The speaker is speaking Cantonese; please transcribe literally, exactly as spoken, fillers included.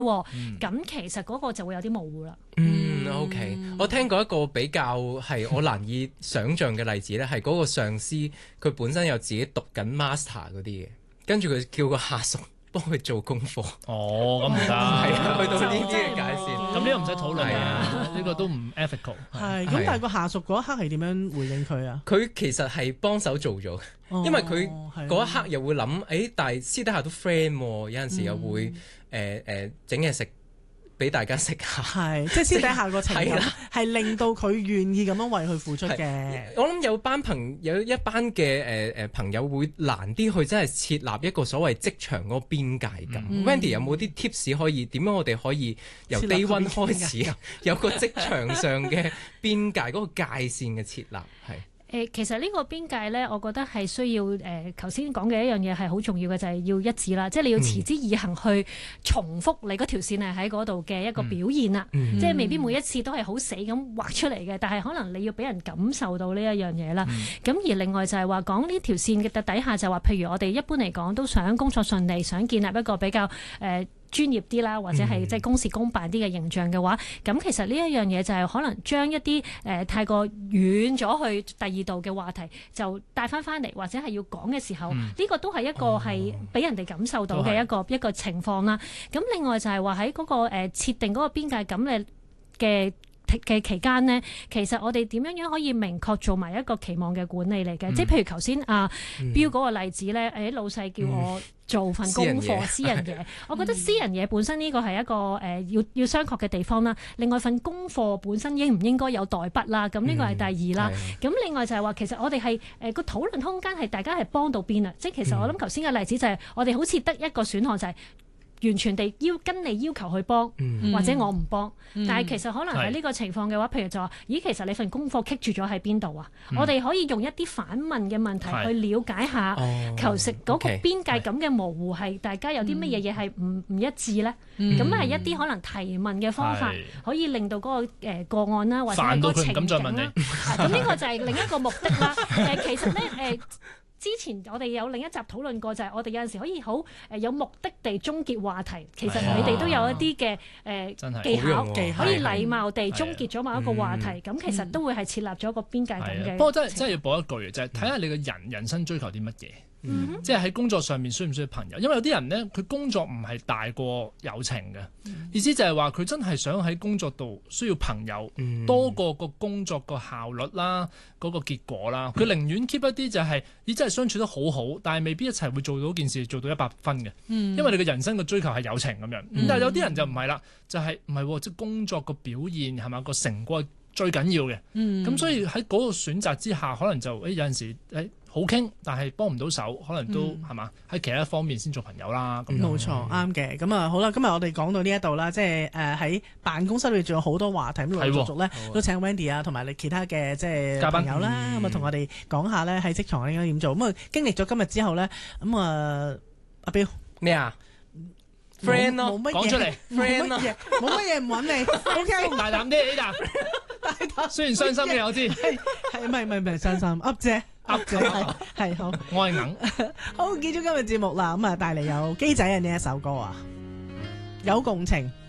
咁、嗯、其實嗰個就會有啲模糊啦。 嗯 ，OK，我聽過一個比較係我難以想像嘅例子咧，係嗰個上司佢本身有自己讀緊 master 嗰啲嘅，跟住佢叫個下屬幫佢做功課。 哦，咁唔得， 係啊，去到呢啲嘅界線， 咁呢個唔使討論啊，呢個都唔 ethical。 係，咁但係個下屬嗰一刻係點樣回應佢啊？ 佢其實係幫手做咗， 哦、 因為佢嗰一刻又會諗，誒、欸，但係私底下都 friend 喎，有陣時又會誒誒整嘢食俾大家食下。係， 即係私底下個情感係令到佢願意咁樣為佢付出嘅。 我諗有班朋有一班嘅誒誒朋友會難啲去真係設立一個所謂職場嗰個邊界感。嗯、Wendy 有冇啲 tips 可以點樣我哋可以由 day one 開始有個職場上嘅邊界嗰個界線嘅設立係？ 誒，其實呢個邊界咧，我覺得係需要誒，頭先講嘅一樣嘢係好重要嘅，就係、是、要一致啦。即係你要持之以恆去重複你嗰條線係喺嗰度嘅一個表現啦。嗯、即係未必每一次都係好死咁畫出嚟嘅，但係可能你要俾人感受到呢一樣嘢啦。咁、嗯、而另外就係話講呢條線嘅底下就話，譬如我哋一般嚟講都想工作順利，想建立一個比較誒、呃專業啲啦，或者係即係公事公辦啲嘅形象嘅話，咁、嗯、其實呢一樣嘢就係可能將一啲誒、呃、太過遠咗去第二度嘅話題，就帶翻翻嚟，或者係要講嘅時候，呢、嗯、個都係一個係俾人哋感受到嘅一個、哦、一個情況啦。咁另外就係話喺嗰個誒、呃、設定嗰個邊界感嘅嘅嘅期間呢，其實我哋點樣樣可以明確做埋一個期望嘅管理嚟嘅？嗯、即係譬如頭先阿標嗰個例子咧，誒、嗯、老細叫我做份功課，私人嘢，我覺得私人嘢本身呢個係一個誒、呃、要要商榷嘅地方啦。另外份功課本身應唔應該有代筆啦？咁呢個係第二啦。咁、嗯、另外就係話，其實我哋係誒個討論空間係大家係幫到邊啊？即係其實我諗頭先嘅例子就係、是、我哋好似得一個選項就係、是。完全地要跟你要求去幫，嗯、或者我唔幫，嗯、但係其實可能喺呢個情況嘅話，譬如就話，咦，其實你份功課棘住咗喺邊度啊？嗯、我哋可以用一啲反問嘅問題去了解下，求實嗰個邊界感嘅模糊係大家有啲乜嘢嘢係唔唔一致咧？咁係、嗯、一啲可能提問嘅方法，可以令到嗰、嗰個誒、呃、個案啦，或者係個情景啦。咁呢個就係另一個目的啦。誒、呃，其實咧誒。呃之前我哋有另一集討論過，就係、是、我哋有陣時可以好誒有目的地終結話題。其實你哋都有一啲嘅誒技巧，可以禮貌地終結咗某一個話題。咁、嗯、其實都會係設立咗一個邊界咁嘅。不過真係真係要補一句嘅，就係睇下你個人人生追求啲乜嘢。嗯、即係喺工作上面需唔需要朋友？因為有啲人呢，佢工作唔係大過友情嘅，嗯、意思就係話佢真係想喺工作度需要朋友、嗯、多過個工作個效率啦，嗰、嗰個結果啦。佢、嗯、寧願 keep 一啲就係、是，咦真係相處得好好，但係未必一齊會做到件事做到一百分嘅。嗯、因為你嘅人生嘅追求係友情咁樣。嗯、但係有啲人就唔係啦，就係唔係即係工作個表現係咪個成果最緊要嘅。咁、嗯、所以喺嗰個選擇之下，可能就誒、欸、有陣時誒。欸好傾，但係幫唔到手，可能都係嘛喺其他方面先做朋友啦。咁冇錯，啱嘅。咁啊好啦，今日我哋講到呢一度啦，即係誒喺辦公室裏仲有好多話題，陸陸續續咧都請 Wendy 啊同埋你其他嘅即係朋友啦，咁啊同我哋講下咧喺職場應該點做。咁啊經歷咗今日之後咧，咁啊阿標咩啊？friend 咯，講出嚟 friend 咯， 冇乜嘢唔揾你 ，OK， 大膽啲呢啖，大膽，雖然傷心嘅我知， 係係唔係唔係唔係傷心，噏姐噏姐係係好， 我係硬， 好結束今日節目啦，咁啊帶嚟有機仔嘅呢一首歌啊，有共情。